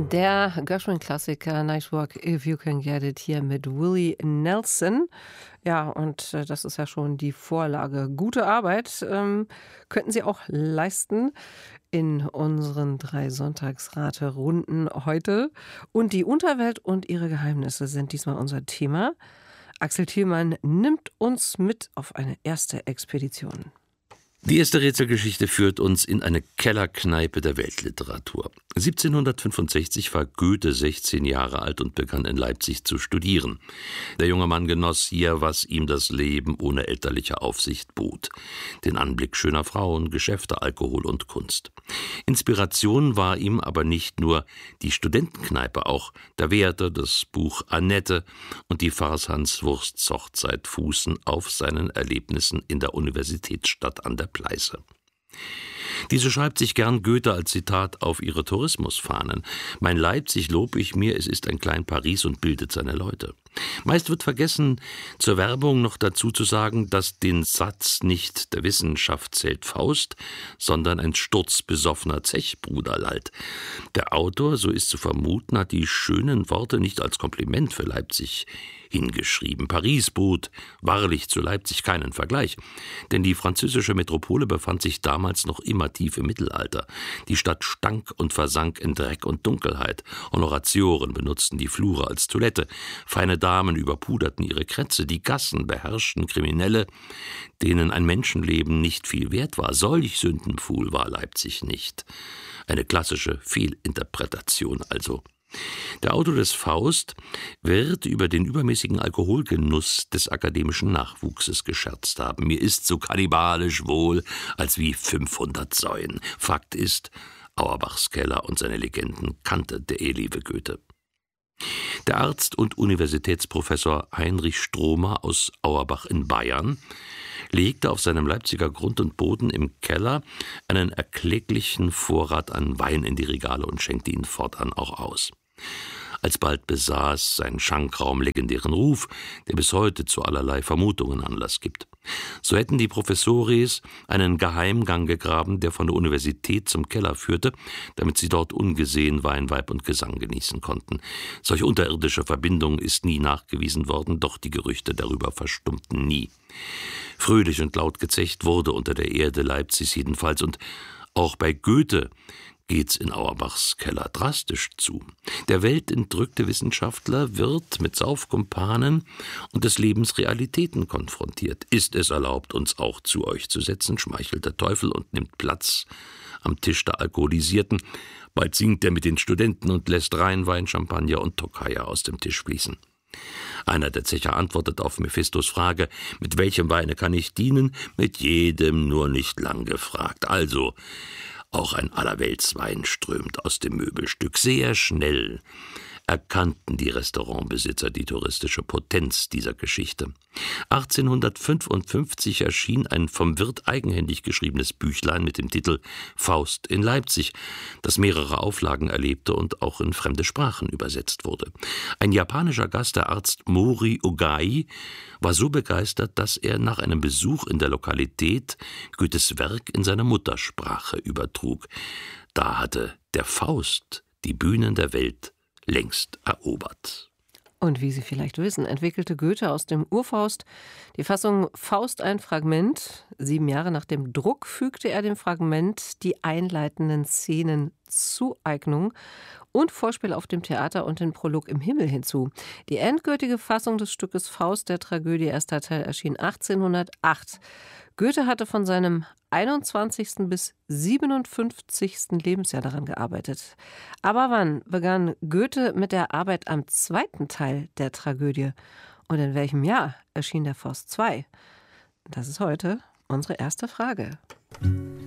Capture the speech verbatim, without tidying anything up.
Der Gershwin-Klassiker Night Work If You Can Get It hier mit Willie Nelson. Ja, und äh, das ist ja schon die Vorlage. Gute Arbeit ähm, könnten Sie auch leisten in unseren drei Sonntagsrate-Runden heute. Und die Unterwelt und ihre Geheimnisse sind diesmal unser Thema. Axel Thielmann nimmt uns mit auf eine erste Expedition. Die erste Rätselgeschichte führt uns in eine Kellerkneipe der Weltliteratur. siebzehnhundertfünfundsechzig war Goethe sechzehn Jahre alt und begann in Leipzig zu studieren. Der junge Mann genoss hier, was ihm das Leben ohne elterliche Aufsicht bot: den Anblick schöner Frauen, Geschäfte, Alkohol und Kunst. Inspiration war ihm aber nicht nur die Studentenkneipe, auch der Werther, das Buch Annette und die Farce Hans Wursts Hochzeit fußen auf seinen Erlebnissen in der Universitätsstadt an der Pleiße. Diese schreibt sich gern Goethe als Zitat auf ihre Tourismusfahnen. Mein Leipzig lob ich mir, es ist ein klein Paris und bildet seine Leute. Meist wird vergessen, zur Werbung noch dazu zu sagen, dass den Satz nicht der Wissenschaft zählt Faust, sondern ein sturzbesoffener Zechbruder lallt. Der Autor, so ist zu vermuten, hat die schönen Worte nicht als Kompliment für Leipzig hingeschrieben. Paris bot wahrlich zu Leipzig keinen Vergleich, denn die französische Metropole befand sich damals noch immer tief im Mittelalter. Die Stadt stank und versank in Dreck und Dunkelheit. Honoratioren benutzten die Flure als Toilette, feine Damen überpuderten ihre Krätze, die Gassen beherrschten Kriminelle, denen ein Menschenleben nicht viel wert war. Solch sündenpfuhl war Leipzig nicht. Eine klassische Fehlinterpretation also. Der Autor des Faust wird über den übermäßigen Alkoholgenuss des akademischen Nachwuchses gescherzt haben. Mir ist so kannibalisch wohl, als wie fünfhundert Säuen. Fakt ist, Auerbachs Keller und seine Legenden kannte der eheliche Goethe. Der Arzt und Universitätsprofessor Heinrich Stromer aus Auerbach in Bayern legte auf seinem Leipziger Grund und Boden im Keller einen erkläglichen Vorrat an Wein in die Regale und schenkte ihn fortan auch aus. Alsbald besaß sein Schankraum legendären Ruf, der bis heute zu allerlei Vermutungen Anlass gibt. So hätten die Professores einen Geheimgang gegraben, der von der Universität zum Keller führte, damit sie dort ungesehen Wein, Weib und Gesang genießen konnten. Solche unterirdische Verbindung ist nie nachgewiesen worden, doch die Gerüchte darüber verstummten nie. Fröhlich und laut gezecht wurde unter der Erde Leipzigs jedenfalls, und auch bei Goethe geht's in Auerbachs Keller drastisch zu. Der weltentrückte Wissenschaftler wird mit Saufkumpanen und des Lebens Realitäten konfrontiert. Ist es erlaubt, uns auch zu euch zu setzen, schmeichelt der Teufel und nimmt Platz am Tisch der Alkoholisierten. Bald singt er mit den Studenten und lässt Rheinwein, Champagner und Tokayer aus dem Tisch fließen. Einer der Zecher antwortet auf Mephistos Frage: Mit welchem Weine kann ich dienen? Mit jedem, nur nicht lang gefragt. Also, auch ein Allerweltswein strömt aus dem Möbelstück. Sehr schnell erkannten die Restaurantbesitzer die touristische Potenz dieser Geschichte. achtzehnhundertfünfundfünfzig erschien ein vom Wirt eigenhändig geschriebenes Büchlein mit dem Titel Faust in Leipzig, das mehrere Auflagen erlebte und auch in fremde Sprachen übersetzt wurde. Ein japanischer Gast, der Arzt Mori Ogai, war so begeistert, dass er nach einem Besuch in der Lokalität Goethes Werk in seiner Muttersprache übertrug. Da hatte der Faust die Bühnen der Welt längst erobert. Und wie Sie vielleicht wissen, entwickelte Goethe aus dem Urfaust die Fassung Faust ein Fragment. Sieben Jahre nach dem Druck fügte er dem Fragment die einleitenden Szenen Zueignung und Vorspiel auf dem Theater und den Prolog im Himmel hinzu. Die endgültige Fassung des Stückes Faust der Tragödie erster Teil erschien achtzehnhundertacht. Goethe hatte von seinem einundzwanzigsten bis siebenundfünfzigsten Lebensjahr daran gearbeitet. Aber wann begann Goethe mit der Arbeit am zweiten Teil der Tragödie? Und in welchem Jahr erschien der Faust zwei? Das ist heute unsere erste Frage.